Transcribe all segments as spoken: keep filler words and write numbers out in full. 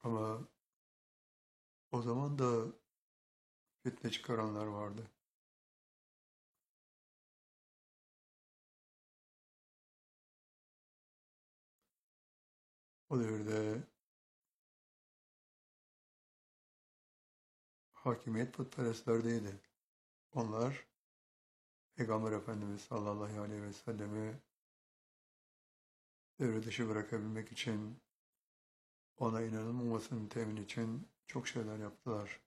Ama o zaman da fitne çıkaranlar vardı. O devirde hakimiyet putperestlerdeydi. Onlar Peygamber Efendimiz sallallahu aleyhi ve sellemi devre dışı bırakabilmek için, ona inanılmamasının temin için çok şeyler yaptılar.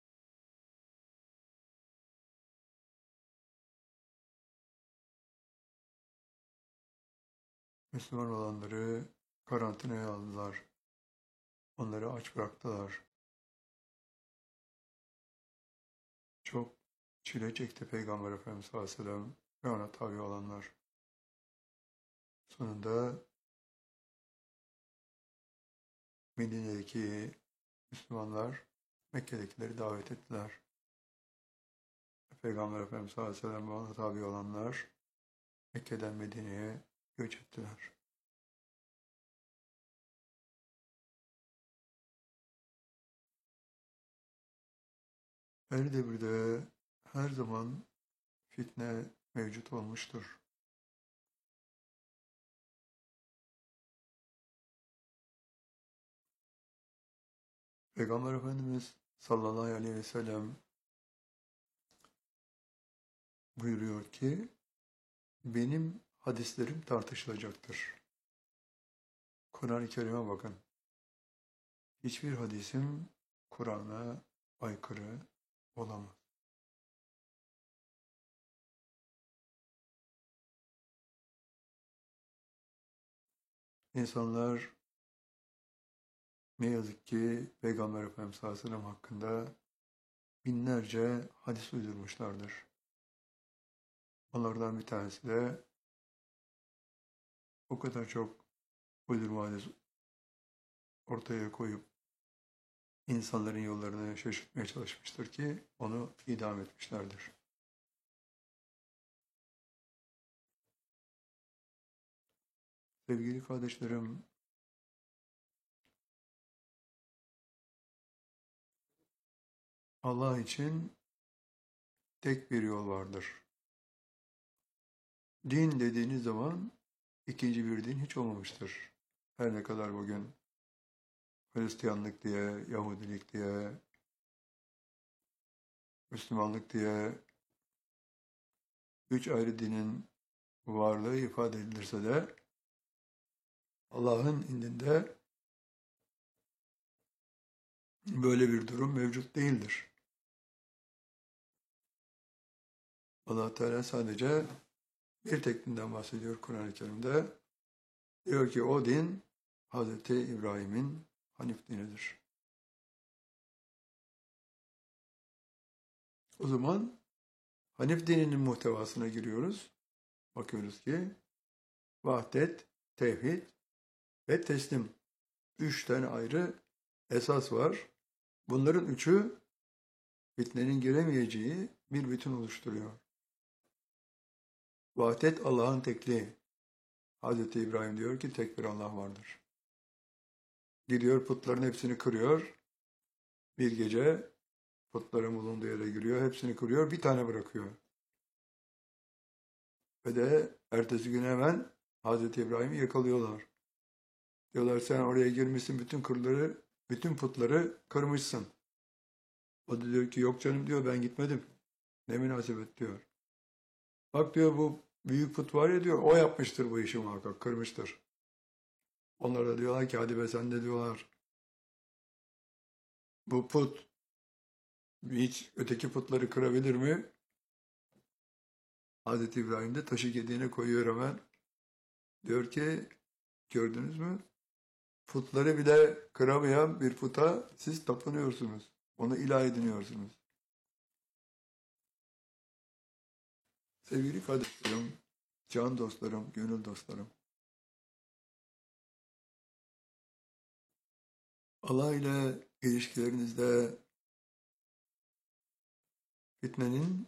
Müslüman olanları karantinaya aldılar. Onları aç bıraktılar. Çok çile çekti Peygamber Efendimiz sallallahu aleyhi ve sellem ve ona tabi olanlar. Sonunda Medine'deki Müslümanlar Mekke'dekileri davet ettiler. Peygamber Efendimiz sallallahu aleyhi ve sellem ve ona tabi olanlar Mekke'den Medine'ye göç ettiler. Her devirde her zaman fitne mevcut olmuştur. Peygamber Efendimiz sallallahu aleyhi ve sellem buyuruyor ki benim hadislerim tartışılacaktır. Kur'an-ı Kerim'e bakın. Hiçbir hadisim Kur'an'a aykırı olamaz. İnsanlar ne yazık ki Peygamber Efendimiz sallallahu aleyhi ve sellem hakkında binlerce hadis uydurmuşlardır. Onlardan bir tanesi de o kadar çok uydurma hadis ortaya koyup insanların yollarını şaşırtmaya çalışmıştır ki onu idam etmişlerdir. Sevgili kardeşlerim, Allah için tek bir yol vardır. Din dediğiniz zaman ikinci bir din hiç olmamıştır. Her ne kadar bugün Hristiyanlık diye, Yahudilik diye, Müslümanlık diye üç ayrı dinin varlığı ifade edilirse de Allah'ın indinde böyle bir durum mevcut değildir. Allah Teala sadece bir tek dinden bahsediyor Kur'an-ı Kerim'de. Diyor ki o din Hazreti İbrahim'in Hanif dinidir. O zaman Hanif dininin muhtevasına giriyoruz. Bakıyoruz ki vahdet, tevhid ve teslim. Üç tane ayrı esas var. Bunların üçü fitnenin giremeyeceği bir bütün oluşturuyor. Vahdet Allah'ın tekliği. Hazreti İbrahim diyor ki tek bir Allah vardır. Gidiyor putların hepsini kırıyor. Bir gece putların bulunduğu yere giriyor. Hepsini kırıyor. Bir tane bırakıyor. Ve de ertesi gün hemen Hazreti İbrahim'i yakalıyorlar. Diyorlar sen oraya girmişsin bütün kırları, bütün putları kırmışsın. O da diyor ki yok canım diyor ben gitmedim. Ne münasebet diyor. Bak diyor bu büyük put var ya diyor o yapmıştır bu işi muhakkak kırmıştır. Onlar da diyorlar ki hadi be sen de diyorlar. Bu put hiç öteki putları kırabilir mi? Hazreti İbrahim de taşı gediğine koyuyor hemen. Diyor ki gördünüz mü? Putları bile kıramayan bir puta siz tapınıyorsunuz. Onu ilah ediniyorsunuz. Sevgili kardeşlerim, can dostlarım, gönül dostlarım. Allah ile ilişkilerinizde fitnenin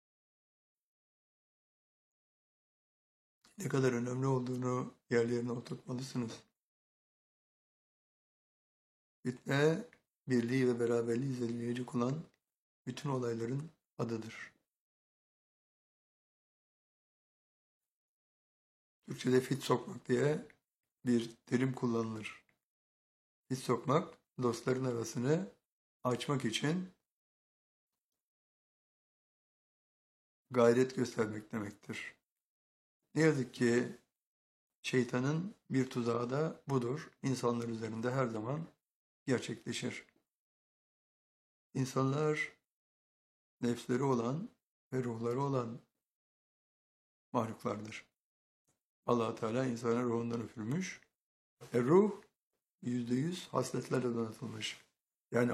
ne kadar önemli olduğunu yerlerine oturtmalısınız. Fitne, birliği ve beraberliği zedeleyecek olan bütün olayların adıdır. Türkçe'de fit sokmak diye bir terim kullanılır. Fit sokmak, dostların arasını açmak için gayret göstermek demektir. Ne yazık ki şeytanın bir tuzağı da budur. İnsanlar üzerinde her zaman gerçekleşir. İnsanlar nefsleri olan ve ruhları olan mahluklardır. Allah Teala insana ruhundan üfürmüş. E ruh yüzde yüz hasletlerle donatılmış.